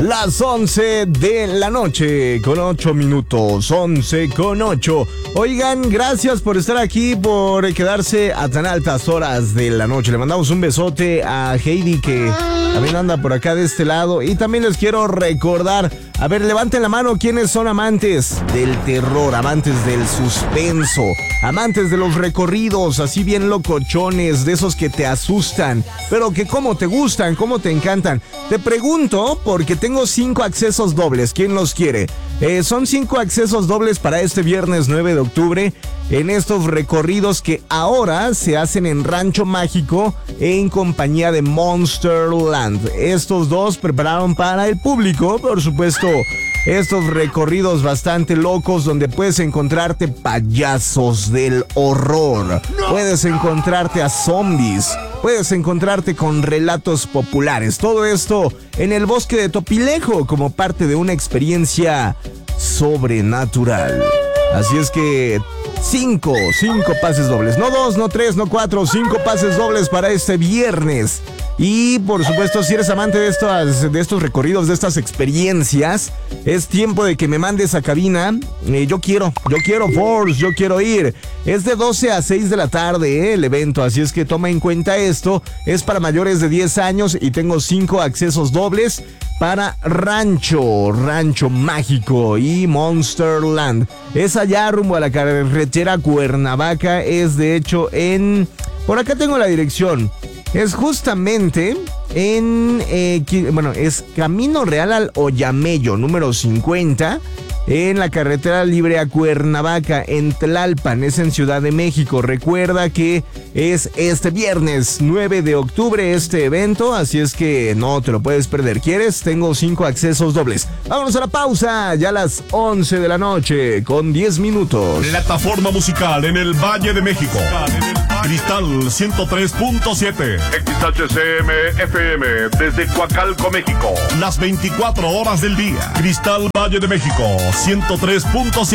Las 11 de la noche con 8 minutos, 11 con 8. Oigan, gracias por estar aquí, por quedarse a tan altas horas de la noche. Le mandamos un besote a Heidi, que también anda por acá de este lado. Y también les quiero recordar, a ver, levanten la mano quienes son amantes del terror, amantes del suspenso, amantes de los recorridos así bien locochones, de esos que te asustan, pero que cómo te gustan, cómo te encantan. Te pregunto porque tengo 5 accesos dobles. ¿Quién los quiere? Son 5 accesos dobles para este viernes 9 de octubre en estos recorridos que ahora se hacen en Rancho Mágico en compañía de Monsterland. Estos dos prepararon para el público, por supuesto, estos recorridos bastante locos donde puedes encontrarte payasos del horror, puedes encontrarte a zombies, puedes encontrarte con relatos populares. Todo esto en el bosque de Topilejo como parte de una experiencia sobrenatural. Así es que 5 pases dobles, no 2, no 3, no 4, 5 pases dobles para este viernes. Y por supuesto, si eres amante de estos recorridos, de estas experiencias, es tiempo de que me mandes a cabina. Yo quiero Force, yo quiero ir. Es de 12 a 6 de la tarde el evento, así es que toma en cuenta esto. Es para mayores de 10 años y tengo 5 accesos dobles para Rancho Mágico y Monsterland. Es allá rumbo a la carretera Cuernavaca, es de hecho por acá tengo la dirección. Es justamente es Camino Real al Oyamello, número 50, en la carretera libre a Cuernavaca, en Tlalpan, es en Ciudad de México. Recuerda que es este viernes 9 de octubre este evento, así es que no te lo puedes perder. ¿Quieres? Tengo 5 accesos dobles. Vámonos a la pausa, ya a las 11 de la noche con 10 minutos. Plataforma musical en el Valle de México. Cristal 103.7. XHCM FM desde Coacalco, México. Las 24 horas del día. Cristal Valle de México 103.7.